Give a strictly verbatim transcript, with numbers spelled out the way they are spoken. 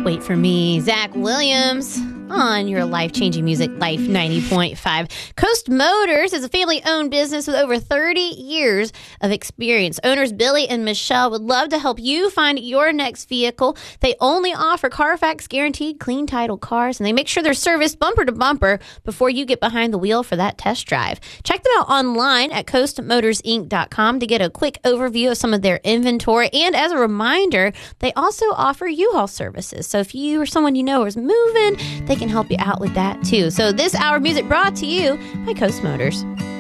Wait for Me, Zach Williams on your life-changing music, Life ninety point five. Coast Motors is a family-owned business with over thirty years of experience. Owners Billy and Michelle would love to help you find your next vehicle. They only offer Carfax guaranteed clean title cars, and they make sure they're serviced bumper to bumper before you get behind the wheel for that test drive. Check them out online at coast motors inc dot com to get a quick overview of some of their inventory. And as a reminder, they also offer U-Haul services. So if you or someone you know is moving, they can help you out with that too. So this hour of music brought to you by Coast Motors.